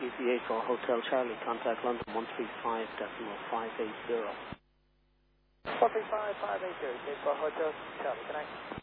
EVA for Hotel Charlie, contact London 135.580. 135.580, for Hotel Charlie, connect.